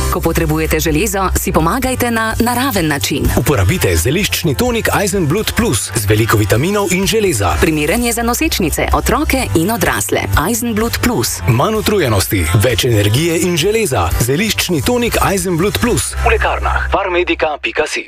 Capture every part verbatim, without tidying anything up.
Ko potrebujete železo, si pomagajte na naraven način. Uporabite zeliščni tonik Eisenblut Plus z veliko vitaminov in železa. Primeren je za nosečnice, otroke in odrasle. Eisenblut Plus. Manj utrujenosti, več energije in železa. Zeliščni tonik Eisenblut Plus. V lekarnah farmedika pika si.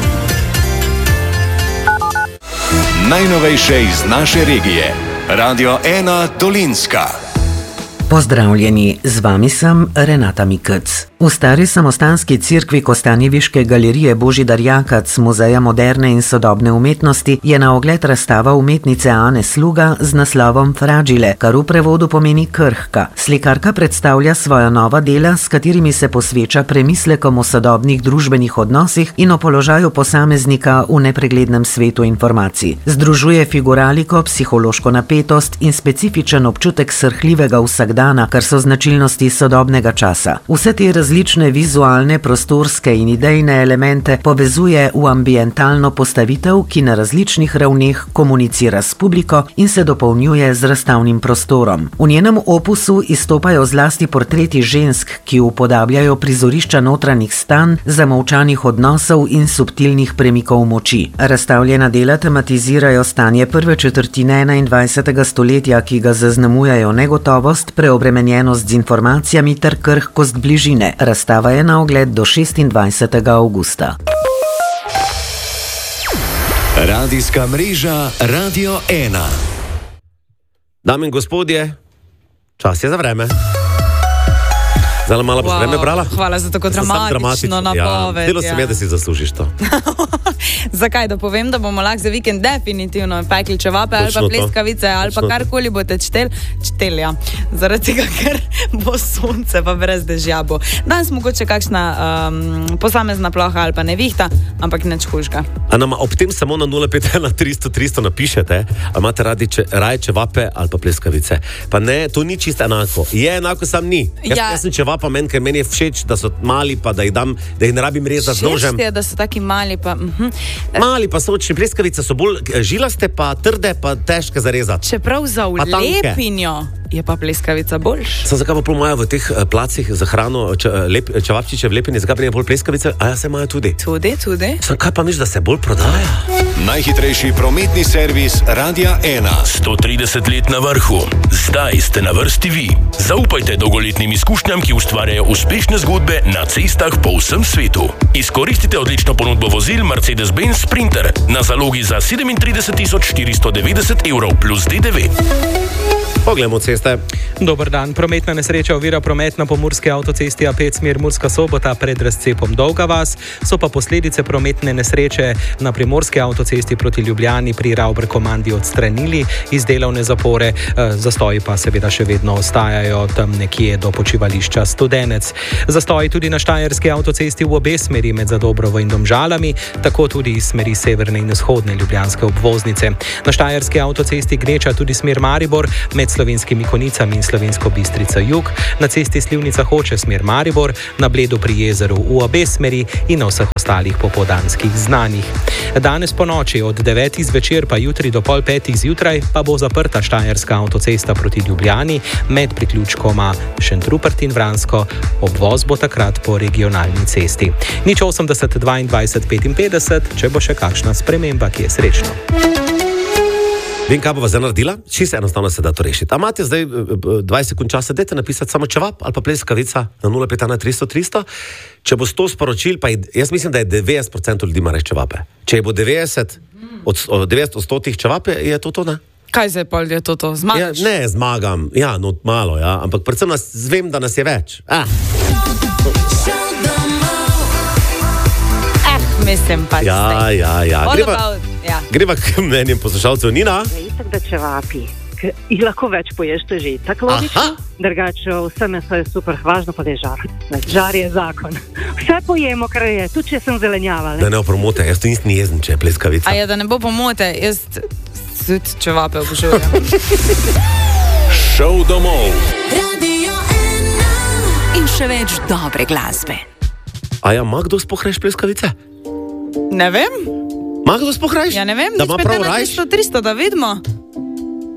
Najnovejše iz naše regije. Radio ena Dolinska. Pozdravljeni, z vami sem Renata Mikec. V stari samostanski cerkvi Kostanjeviške galerije Božidar Jakac Muzeja moderne in sodobne umetnosti je na ogled razstava umetnice Ane Sluga z naslovom Fragile, kar v prevodu pomeni krhka. Slikarka predstavlja svoja nova dela, s katerimi se posveča premislekom o sodobnih družbenih odnosih in o položaju posameznika v nepreglednem svetu informacij. Združuje figuraliko, psihološko napetost in specifičen občutek srhljivega vsakdana, kar so značilnosti sodobnega časa. Vse te različne vizualne, prostorske in idejne elemente povezuje v ambientalno postavitev, ki na različnih ravneh komunicira s publiko in se dopolnjuje z razstavnim prostorom. V njenem opusu izstopajo zlasti portreti žensk, ki upodabljajo prizorišča notranjih stanj, zamolčanih odnosov in subtilnih premikov moči. Razstavljena dela tematizirajo stanje prve četrtine enaindvajsetega stoletja, ki ga zaznamujejo negotovost, preobremenjenost z informacijami ter krhkost bližine. Razstava je na ogled do šestindvajsetega avgusta. Radijska mreža Radio ena. Dame in gospodje, čas je za vreme. Zdaj malo boš wow, vreme brala? Hvala za tako dramatično napoved. Delo se mi je, da si zaslužiš to. Zakaj? Da povem, da bomo lahko za vikend definitivno pekli čevape ali pa pleskavice ali pa karkoli boste čtel, čtel, ja. Zaradi tega, ker bo sonce pa brez dežja bo. Danes mogoče kakšna um, posamezna ploha ali pa nevihta, ampak nič hujšega. A nama ob tem samo na nula pet ena tristo tristo napišete, a imate radi če, raje čevape ali pa pleskavice. Pa ne, to ni čisto enako. Je enako, sam ni. Jaz, ja. jaz sem čevap pa meni, ker meni je všeč, da so mali, pa da jih dam, da jih ne rabim rezati z nožem. Všeč je, da so taki mali, pa... Uh-huh. Mali pa so očni, pleskavice so bolj žilaste, pa trde, pa težke za rezati. Čeprav za vlepinjo je pa pleskavica boljš. Sem zakaj pa pol imajo v teh placih za hrano če, lep, čevapčiče v lepini, zakaj pa ne bolj pleskavice, a ja se imajo tudi. Tudi, tudi. Sem kaj pa misliš, da se bolj prodaja? Najhitrejši prometni servis Radia ena. sto trideset let na vrhu. Zdaj ste na vrsti vi. Zaupajte dolgoletnim izkušnjam, ki ustvarjajo uspešne zgodbe na cestah po vsem svetu. Izkoristite odlično ponudbo vozil Mercedes-Benz Sprinter na zalogi za sedemintrideset tisoč štiristo devetdeset evrov plus D D V. Poglejmo ceste. Dober dan. Prometna nesreča ovira promet na pomurski avtocesti A pet smer Murska Sobota pred razcepom Dolga vas, so pa posledice prometne nesreče na primorski avtocesti proti Ljubljani pri Ravber-Komandi odstranili iz delovne zapore, zastoji pa seveda še vedno ostajajo tam nekje do počivališča Studenec. Zastoji tudi na štajerski avtocesti v obe smeri med Zadobrovo in Domžalami, tako tudi iz smeri severne in vzhodne ljubljanske obvoznice. Na štajerski avtocesti gneča tudi smer Maribor med Slovenskimi Konicami in Slovensko Bistrica jug, na cesti Slivnica Hoče smer Maribor, na Bledu pri jezeru v obe smeri in na vseh ostalih popoldanskih znanjih. Danes po noči od devetih zvečer pa jutri do pol petih zjutraj pa bo zaprta štajerska avtocesta proti Ljubljani med priključkoma Šentrupert in Vransko, obvoz bo takrat po regionalni cesti. Nič osemdeset dvaindvajset petinpetdeset, če bo še kakšna sprememba, ki je srečno. Vem, kaj bova zdaj naredila? Čisto enostavno se da to rešiti. A imate zdaj dvajset sekund časa, dajte napisati samo čevap ali pa pleskavica na nula pet ena tristo tristo. Če bo sto sporočil, pa jaz mislim, da je devetdeset procentov ljudi ima reči čevape. Če je bo devetdeset od devetdeset od stotih čevape, je to to, ne? Kaj zdaj pol je to to? Zmagaš? Ja, ne, zmagam. Ja, no, malo, ja. Ampak predvsem nas, vem, da nas je več. Ah. Eh, mislim pa. Ja, ja, ja. Greva, ja. greva k mnenjem poslušalcev. Nina? Ja, itak da čevapi. Jih lahko več poješ, to že tako logično. Drugače, vse meso je super, važno pa da je žar. Žar je zakon. Vse pojemo, kar je, tudi če sem zelenjava. Da ne opromote, jaz to nisem jezen, če je pleskavica. A ja, da ne bo pomote, jaz tudi čevape obožujem. Šov domov. Radio ena. In še več dobre glasbe. A ja, ima kdo spohreš pleskavice? Ne vem. Ima kdo spohreš? Ja, ne vem, da ima prav rajš? tristo, da vidimo.